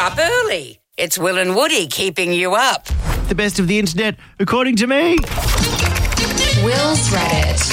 up early. It's Will and Woody keeping you up. The best of the internet, according to me. Will's Reddit.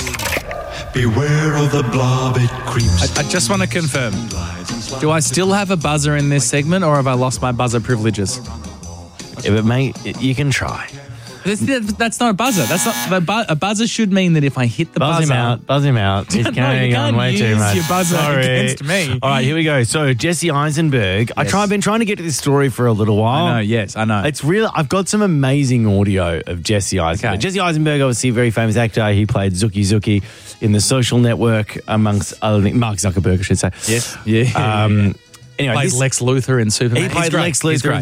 Beware of the blob, it creeps. I just want to confirm. Do I still have a buzzer in this segment or have I lost my buzzer privileges? Yeah, but mate, you can try. That's not a buzzer. That's not a buzzer should mean that if I hit the buzzer. Buzz him out. He's carrying on way too much. Your buzzer against me. All right, here we go. So Jesse Eisenberg. Yes. I've been trying to get to this story for a little while. I know. Yes, I know. It's real. I've got some amazing audio of Jesse Eisenberg. Okay. Jesse Eisenberg, obviously a very famous actor. He played Zuki in The Social Network amongst Mark Zuckerberg, I should say. Yes. Yeah. Anyway, played Lex Luthor in Superman. He played Lex Luthor.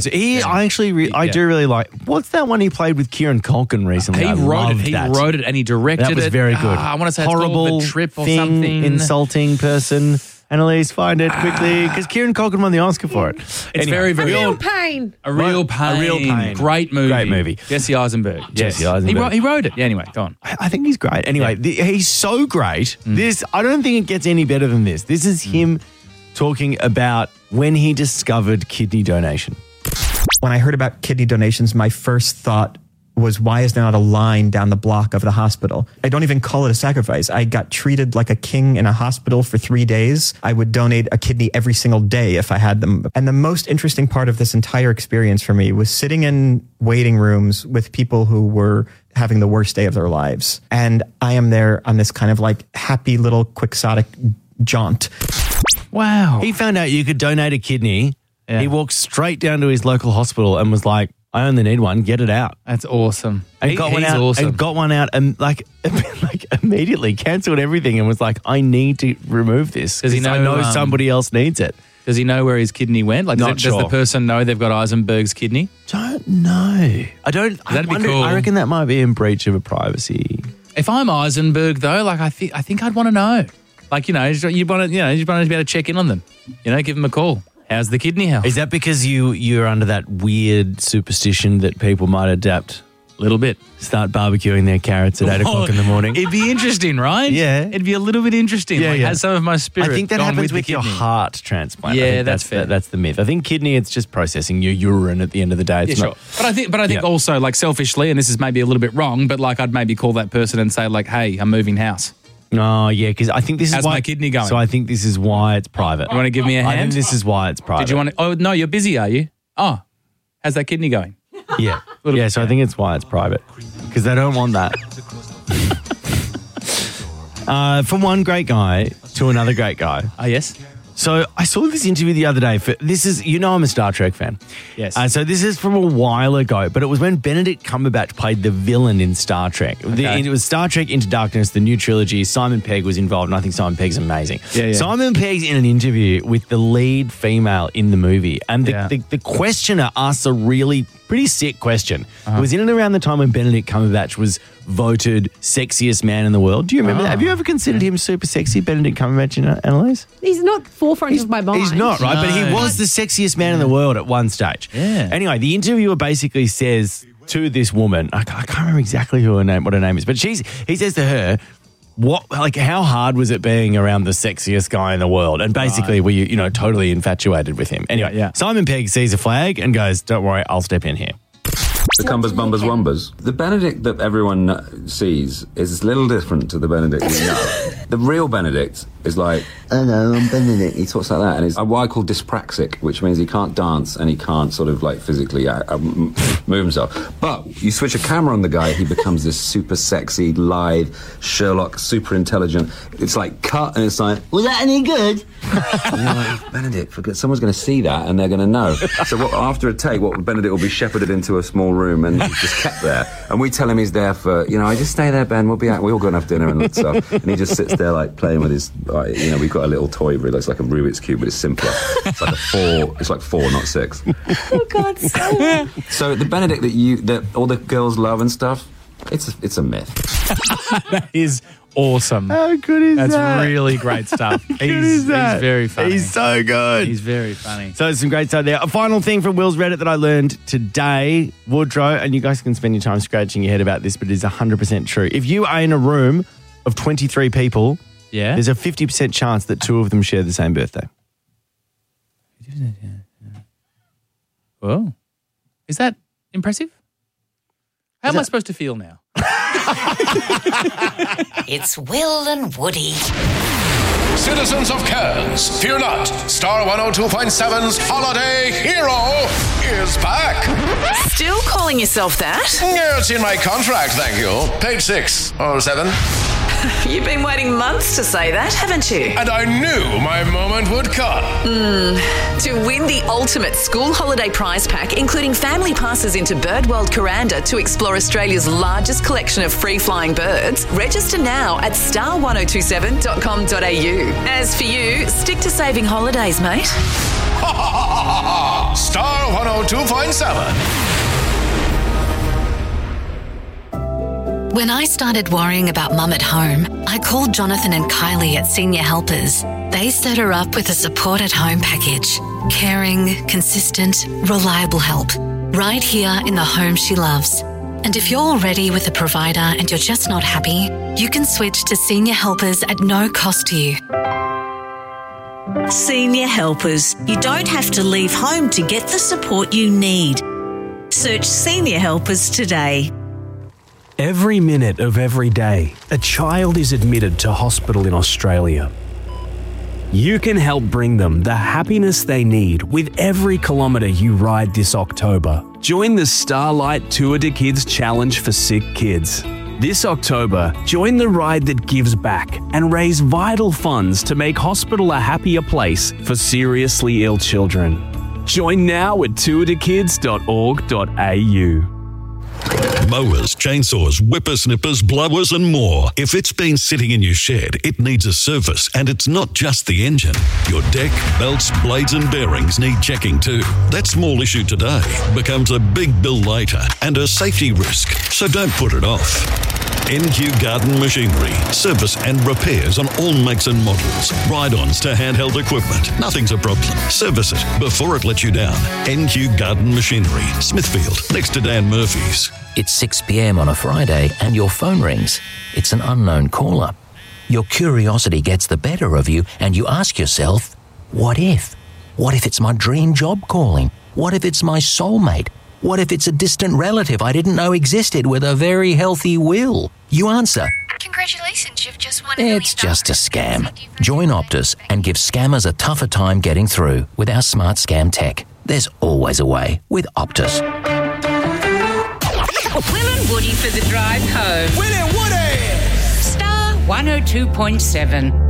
I Yeah. do really like. What's that one he played with Kieran Culkin recently? He wrote it and he directed it. That was very good. I want to say Horrible it's called The Trip or thing, something. insulting person. Annalise, find it quickly because Kieran Culkin won the Oscar for it. It's very, very Real pain. A real pain. A real pain. Great movie. Great movie. Jesse Eisenberg. Jesse Yes. Eisenberg. He wrote it. Yeah, anyway, go on. I think he's great. Anyway, he's so great. I don't think it gets any better than this. This is him talking about when he discovered kidney donation. When I heard about kidney donations, my first thought was, why is there not a line down the block of the hospital? I don't even call it a sacrifice. I got treated like a king in a hospital for 3 days. I would donate a kidney every single day if I had them. And the most interesting part of this entire experience for me was sitting in waiting rooms with people who were having the worst day of their lives. And I am there on this kind of like happy little quixotic jaunt. Wow. He found out you could donate a kidney. Yeah. He walked straight down to his local hospital and was like, I only need one, get it out. That's awesome. And got one out, awesome. and got one out and like immediately cancelled everything and was like, I need to remove this Does he because I know, know somebody else needs it. Does he know where his kidney went? Like, Not does sure. the person know they've got Eisenberg's kidney? Don't know. That'd be cool. I reckon that might be in breach of a privacy. If I'm Eisenberg, though, like I think I'd want to know. Like, you want to be able to check in on them. Give them a call. How's the kidney health? Is that because you're under that weird superstition that people might adapt? A little bit. Start barbecuing their carrots at 8 o'clock in the morning. It'd be interesting, right? Yeah. It'd be a little bit interesting. Yeah, yeah. Has some of my spirit I think that gone happens with with your kidney? heart transplant. Yeah, I think that's fair. That's the myth. I think kidney, it's just processing your urine at the end of the day. It's Yeah, not, sure. But I think also, like, selfishly, and this is maybe a little bit wrong, but like I'd maybe call that person and say, like, hey, I'm moving house. Oh, yeah, because I think this is How's why my kidney going? So I think this is why it's private. You want to give me a I hand? think this is why it's private. Did you want to? Oh, no, you're busy, are you? Oh, how's that kidney going? Yeah. Yeah, so I think it's why it's private. Because they don't want that. From one great guy to another great guy. Oh, yes. So I saw this interview the other day. I'm a Star Trek fan. Yes. So this is from a while ago, but it was when Benedict Cumberbatch played the villain in Star Trek. Okay. It was Star Trek Into Darkness, the new trilogy. Simon Pegg was involved, and I think Simon Pegg's amazing. Yeah. Simon Pegg's in an interview with the lead female in the movie, and the questioner asked a really pretty sick question. It was in and around the time when Benedict Cumberbatch was voted sexiest man in the world. Do you remember that? Have you ever considered him super sexy, Benedict Cumberbatch, Annalise? He's not forefront of my mind. He's not, right? But he was the sexiest man in the world at one stage. Yeah. Anyway, the interviewer basically says to this woman, I can't remember exactly what her name is, but he says to her, how hard was it being around the sexiest guy in the world? And basically, were you totally infatuated with him? Anyway, Yeah. Simon Pegg sees a flag and goes, don't worry, I'll step in here. The Cumbers, Bumbers, Wumbers. The Benedict that everyone sees is a little different to the Benedict we know. The real Benedict is like, hello, I'm Benedict. He talks like that, and he's what I call dyspraxic, which means he can't dance and he can't sort of like physically move himself. But you switch a camera on the guy, he becomes this super sexy, lithe, Sherlock, super intelligent. It's like cut, and it's like, was that any good? And you're like, Benedict, someone's going to see that and they're going to know. So after a take, Benedict will be shepherded into a small room and he's just kept there. And we tell him he's there for, I just stay there, Ben, we'll be out, we all go and have dinner and stuff. And he just sits there like playing with his, we've got a little toy where it looks like a Rubik's Cube, but it's simpler. It's like it's like 4, not 6. Oh, God, So the Benedict that all the girls love and stuff, it's a myth. That is awesome. How good is that? That's really great stuff. He's very funny. He's so good. He's very funny. So some great stuff there. A final thing from Will's Reddit that I learned today, Woodrow, and you guys can spend your time scratching your head about this, but it is 100% true. If you are in a room of 23 people, there's a 50% chance that 2 of them share the same birthday. Oh. Is that impressive? How am I supposed to feel now? It's Will and Woody. Citizens of Cairns, fear not. Star 102.7's Holiday Hero is back. Still calling yourself that? Yeah, it's in my contract, thank you. Page 6 or 7. You've been waiting months to say that, haven't you? And I knew my moment would come. To win the ultimate school holiday prize pack, including family passes into Birdworld Kuranda to explore Australia's largest collection of free-flying birds, register now at star1027.com.au. As for you, stick to saving holidays, mate. Ha ha ha ha ha! Star 102.7. When I started worrying about Mum at home, I called Jonathan and Kylie at Senior Helpers. They set her up with a support at home package. Caring, consistent, reliable help. Right here in the home she loves. And if you're already with a provider and you're just not happy, you can switch to Senior Helpers at no cost to you. Senior Helpers. You don't have to leave home to get the support you need. Search Senior Helpers today. Every minute of every day, a child is admitted to hospital in Australia. You can help bring them the happiness they need with every kilometre you ride this October. Join the Starlight Tour de Kids Challenge for Sick Kids. This October, join the ride that gives back and raise vital funds to make hospital a happier place for seriously ill children. Join now at tourdekids.org.au. Mowers, chainsaws, whippersnippers, blowers and more. If it's been sitting in your shed, it needs a service, and it's not just the engine. Your deck, belts, blades and bearings need checking too. That small issue today becomes a big bill later and a safety risk, so don't put it off. NQ Garden Machinery. Service and repairs on all makes and models. Ride-ons to handheld equipment. Nothing's a problem. Service it before it lets you down. NQ Garden Machinery. Smithfield, next to Dan Murphy's. It's 6 p.m. on a Friday and your phone rings. It's an unknown caller. Your curiosity gets the better of you and you ask yourself, what if? What if it's my dream job calling? What if it's my soulmate? What if it's a distant relative I didn't know existed with a very healthy will? You answer, congratulations, you've just won it's just a scam. Join Optus and give scammers a tougher time getting through with our smart scam tech. There's always a way with Optus. Will and Woody for the drive home. Will and Woody! Star 102.7.